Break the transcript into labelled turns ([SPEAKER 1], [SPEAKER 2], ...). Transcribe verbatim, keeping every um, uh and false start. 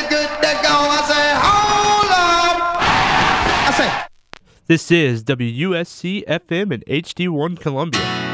[SPEAKER 1] really good to go. I say, hold up. I say.
[SPEAKER 2] This is W U S C F M and H D one Columbia.